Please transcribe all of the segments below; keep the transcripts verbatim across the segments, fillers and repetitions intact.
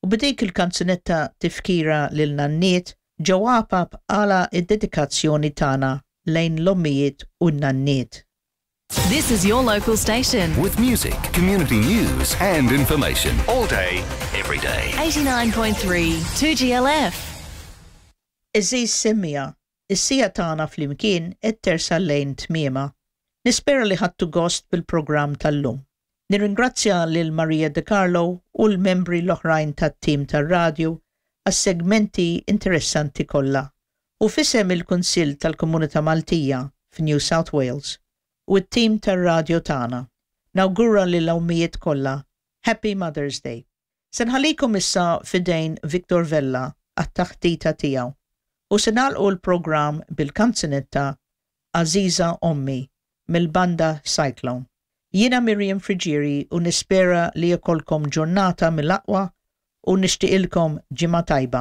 U b'dik il-kanzunetta tifkira lil nanniet ġewwa għala id-dedikazzjoni tagħna lejn l-ommijiet u n-nanniet. This is your local station. With music, community news and information. All day, every day. eighty-nine point three two G L F. Iżżid semmija, is-sija tagħna flimkien qed tersal lejn tmiema. Nispera li ħadtu gost bil-programm tal-lum. Nirringrazzja lil Maria De Carlo u l-membri l-oħrajn tat-tim tar-radju għas-segmenti interessanti kollha u fisem il-Kunsill tal-Komunità Maltija f'New South Wales u t-tim tar-radju tagħna. Nawgura lill-awmijiet kollha Happy Mother's Day. Se nħallikom issa fidejn Victor Vella għat-taħtita tiegħu u se nagħlqu l-programm bil-kanzunetta Aziza Ommi mill-banda Cyclone. Jiena Miriam Frigieri u nispera li jkollkom ġurnata mill-aqwa u nixtieqilkom ġimgħa tajba.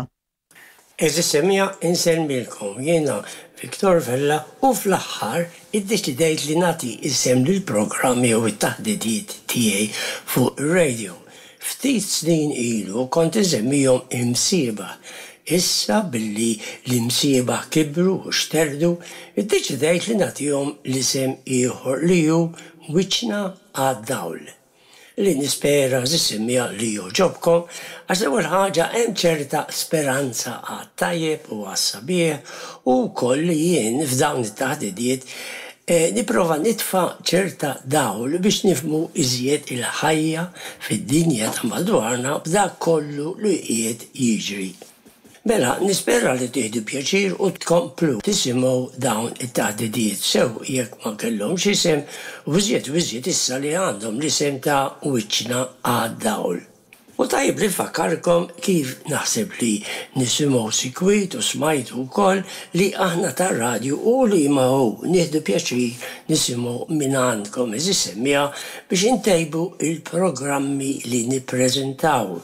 Eżis semija insemmilkom jiena Victor Vella u fl-aħħar iddeċidejt li nagħti isem lill-programmi u t-taħdidiet tiegħi fuq ir-radio. Ftit snin ilu kont insemmihom imsieba. Issa billi l-imsieba kibru u xterdu, iddeċidejt li nagħtihom l-isem ieħor li hu Wiċċna għad-dawl. Li nispera zissemmija li joġobkom, għax l-ewwel ħaġa hemm ċerta speranza għat-tajjeb u għas-sabiħ u wkoll li jien f'dawn it-taħdidiet nipprova nitfa' ċerta dawl biex nifhmu iżjed il-ħajja fid-dinja ta' madwarna b'dak kollu li qiegħed jiġri. Mela, nispera li tieħdu pjaċir u tkomplu tisimgħu dawn it-taħdidiet sew jekk ma kellhomx isem u iżjed u iżjed issa li għandhom l-isem ta' Wiċċna għad-dawl. U tajjeb li nfakkarkom kif naħseb li nisimgħu sikwit u smajtu wkoll li aħna tar-radju u li ma hu nieħdu pjaċir nisimgħu minn għandkom eżis semmija biex intejbu il-programmi li nippreżentaw.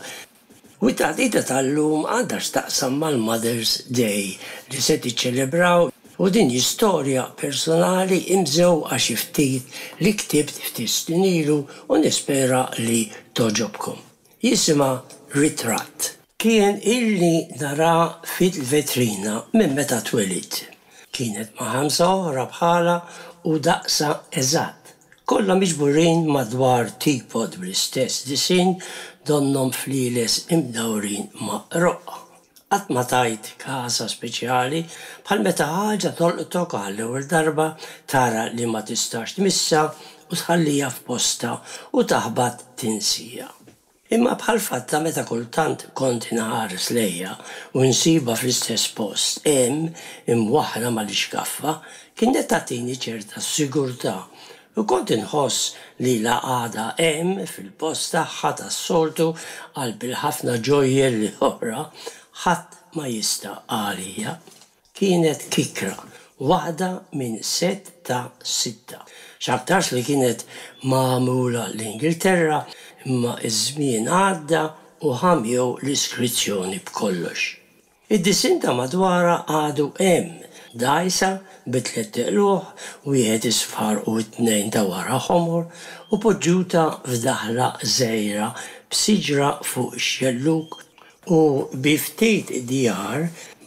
U t-taħdita tal-lum għandha x'taqsam mal-Mother's Day li se tiċċelebraw u din istorja personali imżewqa xi ftit li ktibt ftit snin ilu u nispera li toġobkom. Jisimha Ritratt. Kien illi nara fil-vetrina minn meta twelid. Kienet ma' ħamsa oħra bħala u daqsa eżatt. Kollha miġburin madwar tipod bl-istess disin donnom fliles imdawrin ma' roqqa. Qatt ma tajt kasa speċjali bħal meta ħaġa tolqtok għall-ewwel darba tara li ma tistax tmissa u tħallija f'posta u taħbad tinsija. Imma bħal fatta meta kultant kont inħares lejha u nsiba fl-istess post hemm imwaħħla mal-iskaffa kienet tagħtini ċerta sigurtà. U kont inħoss li la għada hemm fil-post tagħha tas-soltu għal bil-ħafna ġojjel li oħra ħadd ma jista' għalija. Kienet kikra, waħda minn set ta' sitta. X'aktarx li kienet magħmula l-Ingilterra imma iż-żmien għadda u ħamjew l-iskrizzjoni b'kollox. Id-disin ta' madwara għadu hemm dajsa bitlet teqluħ u jħed isfar u t-tnejn ta' wara ħomor u poġġuta f'daħla żejra b'siġra fuq ix-xelluk u biftit djar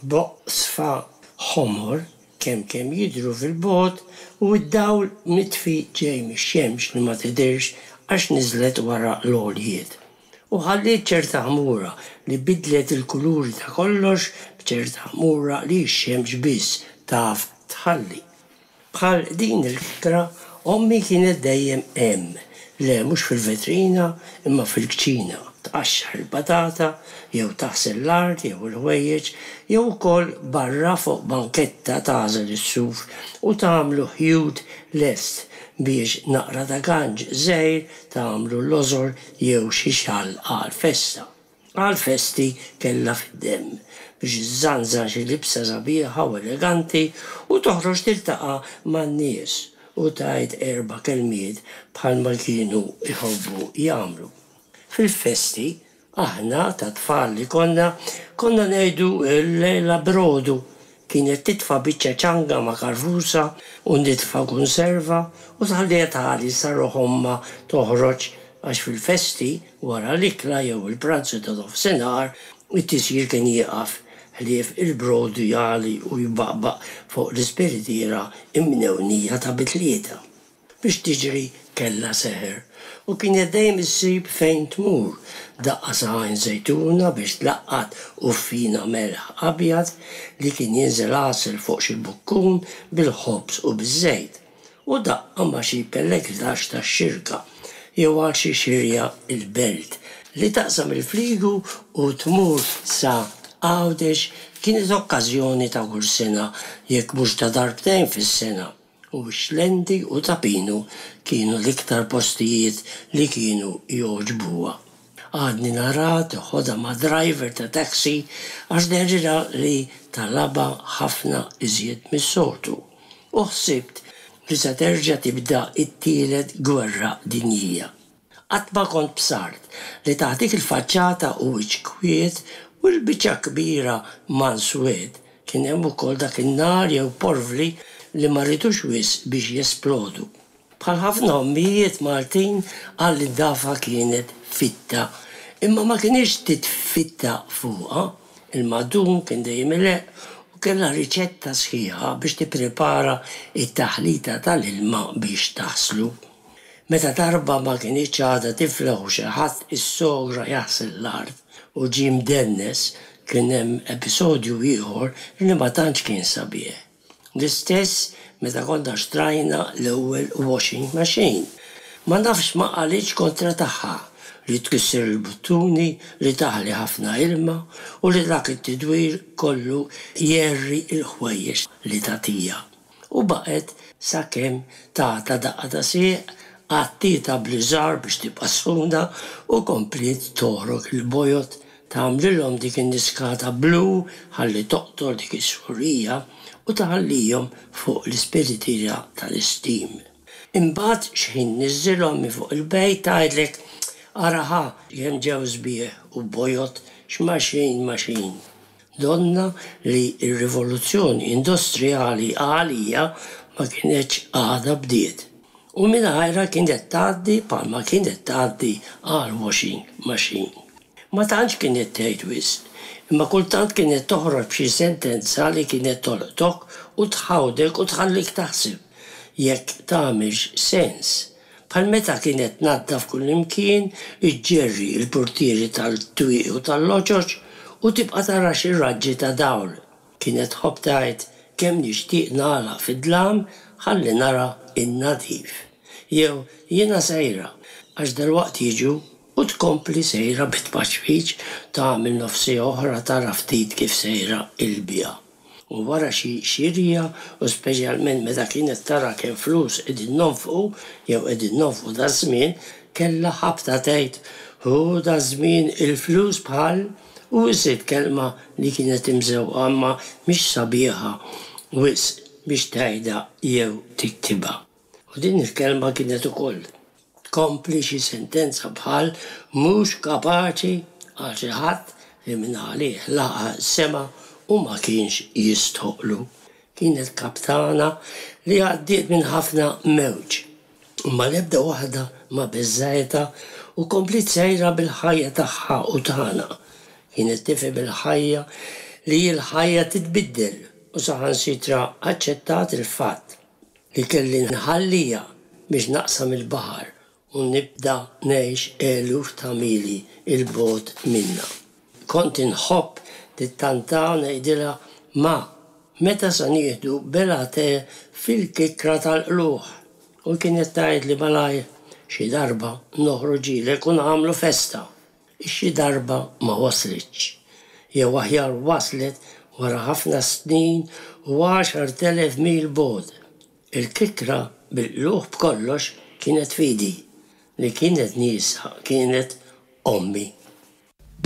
boqsfa ħomor kemm kemm jidru fil-bot u d-dawl mitfi ġej mix-xemx li ma tidirx għax niżlet wara l-għoljiet. U ħalliet ċerta ħmura li bidlet il-kuluri ta' kollox b'ċerta ħmura li x-xemx biss taf tħalli. Bħal din il-kra, ommi kienet dejjem hemm, le mhux fil-vetrina imma fil-kċina, tqaxxar il-batata, jew taħsel l-art, jew il-ħwejjeġ, jew ukoll barra fuq banketta tagħżel is-suf u tagħmlu ħjud lest biex naqra ta' ganġ żgħir tagħmlu l-ożor jew xi xall għall-festa. Għall-festi kellha fid-demm biex iżżanżan xi libsa sabiħa u eleganti u toħroġ tiltaqa' man-nies u tgħid erba' kelmiet bħalma kienu jħobbu jagħmlu. Fil-festi aħna ta' tfal li konna konna ngħidu l-lejla brodu. Kienet titfa' biċċa ċanga ma' karfusa u nitfa' konserva u tħallija tħalli saru ħomma toħroġ għax fil-festi wara l-ikla jew il-pranzu ta' nofsinhar it-tisjir kien jieqaf ħlief il-brodu jali u jibaqbaq fuq l-ispiritiera imnewnija ta' bitlieta biex tiġri kella seħer u kienet dejjem issib fejn tmur daqqa saħan zejtuna biex tlaqqat u fina melħ abjad li kien jinżel għasel fuq xi bukkun bil-ħobs u biż-żejt u daqqa ma xi pellegrinax tax-xirka jew għal xi xirja il-belt li taqsam il-frigu u tmur sa għawdex kienet okkażjoni ta' kull sena jekk mhux ta' darbtejn fis-sena u xlendi u tapinu kienu l-iktar postijiet li kienu joġbuha. Għadni narat ħoda ma' driver ta' taxi għax deġira li talaba ħafna iżjed mis-soltu. U ħsibt li sa terġa' tibda it-tielet gwerra dinjija. Qatt ma kont bsart li taħtik il-faċċata u iċkwiet u l-biċċa kbira manswed kien hemm ukoll dak in-nar jew porvli li ma rridux wis biex jesplodu. Bħal ħafna ommijiet Maltin għalli dafa kienet fitta, imma ma kienx titfitta fuqha. Il-madun kien dejjem ileq u kellha riċetta sħiħa biex tipprepara it-taħlita tal-ilma biex taħslu. Meta darba ma kienx għadha tifla u xi ħadd is-sogra jaħsel l-art u ġie mdennes kien hemm episodju ieħor li ma tantx kien sabiħ. L-istess meta konna xtrajna l-ewwel washing machine. Ma nafx ma qalitx kontra tagħha li tkisser il-buttuni li taħli ħafna ilma u li dak it-tidwir kollu jerri il-ħwejjex li tagħtija. U baqgħet sakemm tagħta daqqa ta' sieq għattita bliżar biex tibqa' sfunda u komplet torok il-bojot tagħmlilhom dik in-niskata blu ħalli toqtol dik is-surija u taħallihom fuq l-ispiritira tal-istim. Imbagħad x'ħin niżżilhom minn fuq il-bejt tgħidlek araħa jem ġew sbieħ u bojot x'maxin maxin. Donna li r-rivoluzzjoni industrijali għalija ma kienetx għadha bdiet. U mingħajrha kienet tgħaddi bħalma kienet tgħaddi għal washing machine. Ma tantx kienet tgħid wisq, imma kultant kienet toħroġ b'xi sentenza li kienet tolqtok u tħawdek u tħallik taħseb jekk tagħmilx sens. Bħal meta kienet tnaddaf kull imkien iġġerri l-portieri tal-twieq u tal-loġoġ u tibqa' tara xi raġġi ta' dawl. Kienet tħobb tgħid kemm nixtieq nagħlaq fid-dlam ħalli nara in-nadif. Jew jiena sejra għax dalwaqt jiġu u tkompli sejra bit-paċfiċ tagħmel nofsi oħra tara ftit kif sejra il-bija. U wara xi xirja u speċjalment meta kienet tara kemm flus qegħdin nonfqu jew qegħdin nonfqu da żmien kellha ħabta tgħid hu da żmien il-flus bħal u iżid kelma li kienet imżewqa ma mhix sabiħa wisq biex tgħidha jew tiktibha. U din il-kelma kienet ukoll kompli xi sentenza bħal mhux kapaċi għal xi ħadd li minn għalih laqa s-sema u ma kienx jistħoqlu. Kienet kaptana li għaddiet minn ħafna mewġ. Ma l-ebda waħda ma beżżajta u komplit sejra bil-ħajja tagħha u tagħna. Kienet tifhem bil-ħajja li l-ħajja titbiddel u saħansitra aċċettat il-fatt li kelli nħallija biex naqsam il-baħar u nibda ngħix eluf ta' mili il-bogħod minnha. Kont inħobb tittantaw ngħidilha ma meta se nieħdu belate fil-kikra tal-qluħ u kienet tgħid li malajr xi darba noħroġilek u nagħmlu festa. Xi darba ma waslitx. Jew aħjar waslet wara ħafna snin u għaxar telef mil bogħod. Il-kikra bil-qluħ b'kollox kienet fidi li kienet nisa kienet ommi.